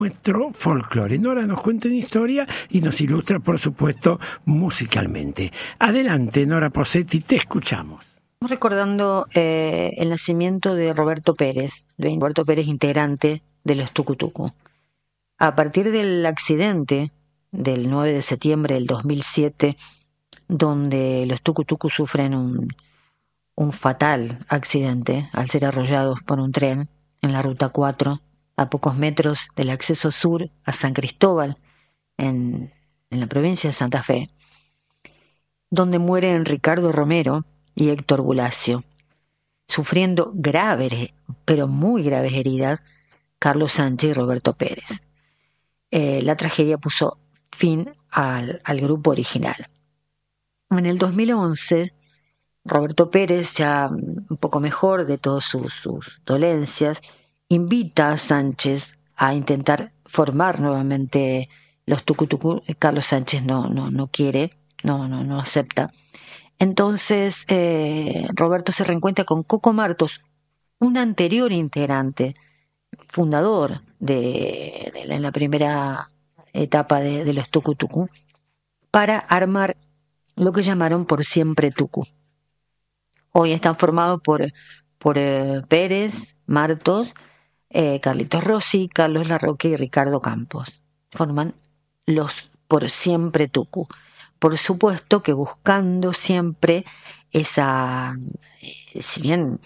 nuestro folclore. Nora nos cuenta una historia y nos ilustra, por supuesto, musicalmente. Adelante, Nora Posetti, te escuchamos. Estamos recordando el nacimiento de Roberto Pérez, integrante de los Tucutucu. A partir del accidente del 9 de septiembre del 2007, donde los Tucutucu sufren un fatal accidente al ser arrollados por un tren en la Ruta 4, a pocos metros del acceso sur a San Cristóbal, en la provincia de Santa Fe, donde mueren Ricardo Romero y Héctor Bulacio, sufriendo graves, pero muy graves heridas, Carlos Sánchez y Roberto Pérez. La tragedia puso fin al grupo original. En el 2011, Roberto Pérez, ya un poco mejor de todas sus dolencias, invita a Sánchez a intentar formar nuevamente los Tucutucu. Carlos Sánchez no quiere, no acepta. Entonces Roberto se reencuentra con Coco Martos, un anterior integrante, fundador en la primera etapa de los Tucutucu, para armar lo que llamaron Por Siempre Tucu. Hoy están formados por Pérez, Martos, Carlitos Rossi, Carlos Larroque y Ricardo Campos. Forman los Por Siempre Tucu. Por supuesto que buscando siempre esa, si bien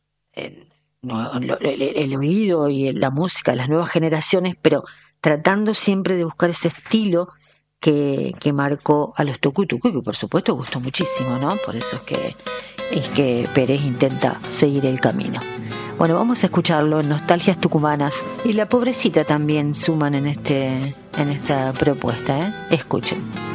el oído y la música de las nuevas generaciones, pero tratando siempre de buscar ese estilo que marcó a los Tucutucu, que por supuesto gustó muchísimo, ¿no? Por eso es que Pérez intenta seguir el camino. Bueno, vamos a escucharlo en Nostalgias Tucumanas, y La Pobrecita también suman en esta propuesta, ¿eh? Escuchen.